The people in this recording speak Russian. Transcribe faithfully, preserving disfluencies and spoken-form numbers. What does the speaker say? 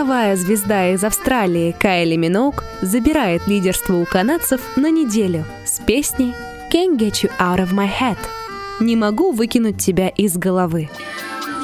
Мировая звезда из Австралии Кайли Миноуг забирает лидерство у канадцев на неделю с песней «Can't Get You Out of My Head» — «Не могу выкинуть тебя из головы».